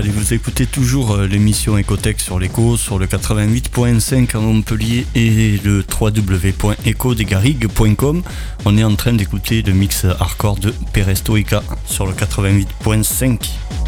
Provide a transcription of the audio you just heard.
Allez, vous écoutez toujours l'émission Ecotech sur l'Echo, sur le 88.5 à Montpellier et le www.ecodesgarrigues.com. On est en train d'écouter le mix hardcore de Perestroika sur le 88.5.